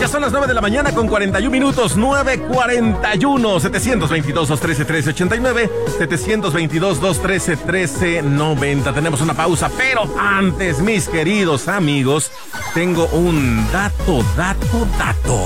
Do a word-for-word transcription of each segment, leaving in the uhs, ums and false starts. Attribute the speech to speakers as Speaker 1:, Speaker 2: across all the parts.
Speaker 1: Ya son las nueve de la mañana con cuarenta y un minutos, nueve cuarenta y uno, setecientos veintidós, doscientos trece, trece ochenta y nueve, setecientos veintidós, doscientos trece, trece noventa. Tenemos una pausa, pero antes, mis queridos amigos, tengo un dato, dato, dato.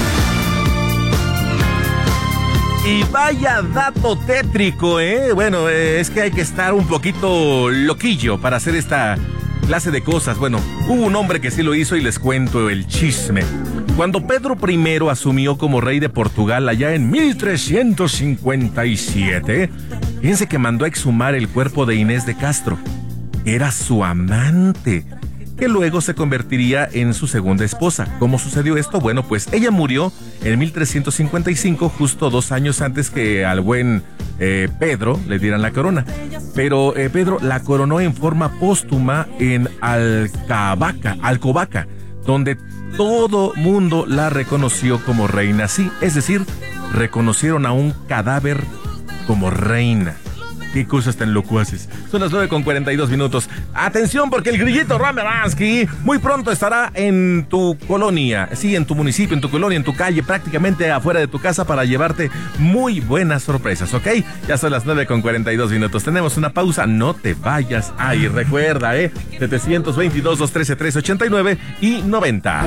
Speaker 1: Y vaya dato tétrico, ¿eh? Bueno, eh, es que hay que estar un poquito loquillo para hacer esta clase de cosas. Bueno, hubo un hombre que sí lo hizo y les cuento el chisme. Cuando Pedro primero asumió como rey de Portugal allá en mil trescientos cincuenta y siete, fíjense que mandó a exhumar el cuerpo de Inés de Castro. Era su amante, que luego se convertiría en su segunda esposa. ¿Cómo sucedió esto? Bueno, pues ella murió en mil trescientos cincuenta y cinco, justo dos años antes que al buen eh, Pedro le dieran la corona. Pero eh, Pedro la coronó en forma póstuma en Alcobaca, Alcobaca, donde todo mundo la reconoció como reina. Sí, es decir, reconocieron a un cadáver como reina. Qué cosas tan locuaces. Son las nueve con cuarenta y dos minutos. Atención, porque el grillito Rameransky muy pronto estará en tu colonia. Sí, en tu municipio, en tu colonia, en tu calle, prácticamente afuera de tu casa para llevarte muy buenas sorpresas, ¿ok? Ya son las nueve con cuarenta y dos minutos. Tenemos una pausa. No te vayas ahí. Recuerda, ¿eh? setecientos veintidós, doscientos trece, trece ochenta y nueve y noventa.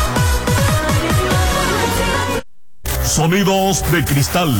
Speaker 2: Sonidos de cristal.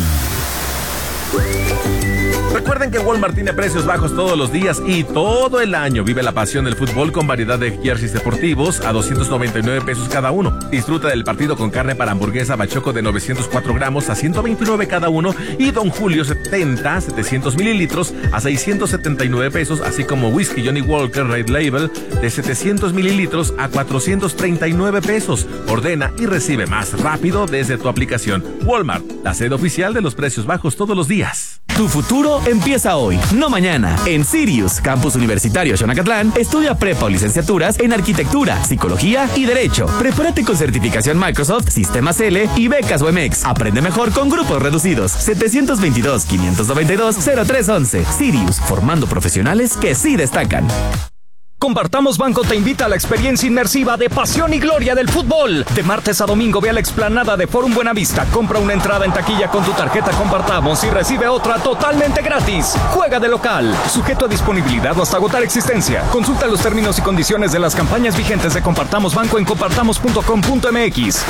Speaker 1: Recuerden que Walmart tiene precios bajos todos los días y todo el año. Vive la pasión del fútbol con variedad de jerseys deportivos a doscientos noventa y nueve pesos cada uno. Disfruta del partido con carne para hamburguesa Bachoco de novecientos cuatro gramos a ciento veintinueve cada uno y Don Julio setenta, setecientos mililitros a seiscientos setenta y nueve pesos, así como whisky Johnny Walker Red Label de setecientos mililitros a cuatrocientos treinta y nueve pesos. Ordena y recibe más rápido desde tu aplicación. Walmart, la sede oficial de los precios bajos todos los días.
Speaker 3: Tu futuro empieza hoy, no mañana. En Sirius, Campus Universitario Xonacatlán, estudia prepa o licenciaturas en Arquitectura, Psicología y Derecho. Prepárate con certificación Microsoft, Sistemas L y becas U M X. Aprende mejor con grupos reducidos. setecientos veintidós, quinientos noventa y dos, cero tres once. Sirius, formando profesionales que sí destacan.
Speaker 4: Compartamos Banco te invita a la experiencia inmersiva de pasión y gloria del fútbol. De martes a domingo ve a la explanada de Forum Buenavista, compra una entrada en taquilla con tu tarjeta Compartamos y recibe otra totalmente gratis. Juega de local, sujeto a disponibilidad o hasta agotar existencia. Consulta los términos y condiciones de las campañas vigentes de Compartamos Banco en compartamos punto com punto m x.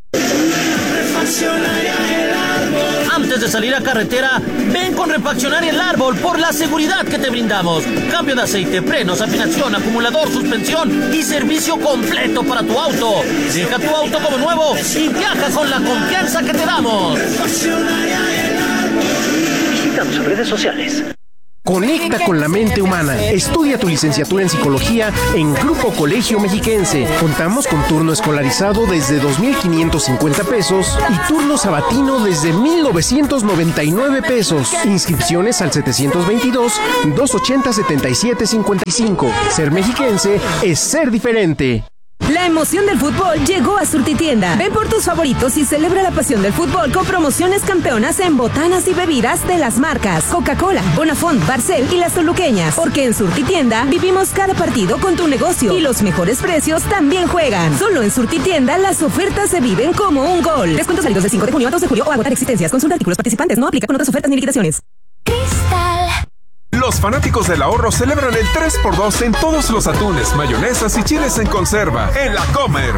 Speaker 5: Antes de salir a carretera, ven con Refaccionaria El Árbol por la seguridad que te brindamos. Cambio de aceite, frenos, afinación, acumulador, suspensión y servicio completo para tu auto. Deja tu auto como nuevo y viaja con la confianza que te damos. Visita sus redes sociales.
Speaker 6: Conecta con la mente humana. Estudia tu licenciatura en Psicología en Grupo Colegio Mexiquense. Contamos con turno escolarizado desde dos mil quinientos cincuenta pesos y turno sabatino desde mil novecientos noventa y nueve pesos. Inscripciones al setecientos veintidós, doscientos ochenta, setenta y siete cincuenta y cinco. Ser mexiquense es ser diferente.
Speaker 7: La emoción del fútbol llegó a Surtitienda. Ven por tus favoritos y celebra la pasión del fútbol con promociones campeonas en botanas y bebidas de las marcas Coca-Cola, Bonafont, Barcel y las toluqueñas. Porque en Surtitienda vivimos cada partido con tu negocio y los mejores precios también juegan. Solo en Surtitienda las ofertas se viven como un gol. Descuentos válidos del cinco de junio a dos de julio o agotar existencias. Consulta artículos participantes. No aplica con otras ofertas ni liquidaciones.
Speaker 8: Los fanáticos del ahorro celebran el tres por dos en todos los atunes, mayonesas y chiles en conserva en La Comer.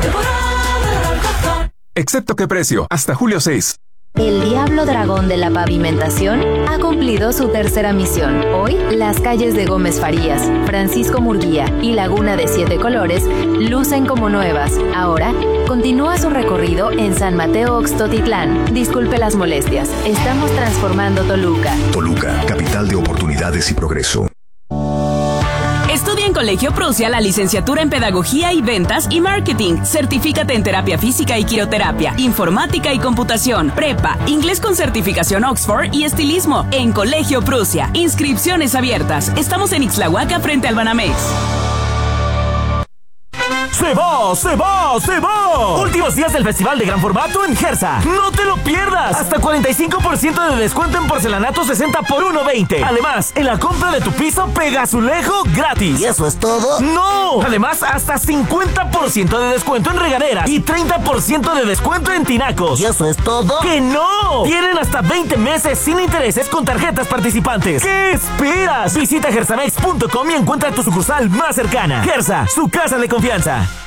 Speaker 8: Excepto qué precio, hasta julio seis.
Speaker 9: El Diablo Dragón de la Pavimentación ha cumplido su tercera misión. Hoy, las calles de Gómez Farías, Francisco Murguía y Laguna de Siete Colores lucen como nuevas. Ahora, continúa su recorrido en San Mateo Oxtotitlán. Disculpe las molestias, estamos transformando Toluca.
Speaker 10: Toluca, capital de oportunidades y progreso.
Speaker 11: Estudia en Colegio Prusia la licenciatura en Pedagogía y Ventas y Marketing. Certifícate en Terapia Física y Quiroterapia, Informática y Computación, Prepa, Inglés con certificación Oxford y Estilismo en Colegio Prusia. Inscripciones abiertas. Estamos en Ixtlahuaca frente al Banamex.
Speaker 2: ¡Se va! ¡Se va! ¡Se va! Últimos días del Festival de Gran Formato en Gersa. ¡No te lo pierdas! Hasta cuarenta y cinco por ciento de descuento en porcelanato sesenta por uno veinte. Además, en la compra de tu piso, pega azulejo gratis.
Speaker 12: ¿Y eso es todo?
Speaker 2: ¡No! Además, hasta cincuenta por ciento de descuento en regaderas y treinta por ciento de descuento en tinacos.
Speaker 12: ¿Y eso es todo?
Speaker 2: ¡Que no! Tienen hasta veinte meses sin intereses con tarjetas participantes. ¿Qué esperas? Visita gersamex punto com y encuentra tu sucursal más cercana. Gersa, su casa de confianza.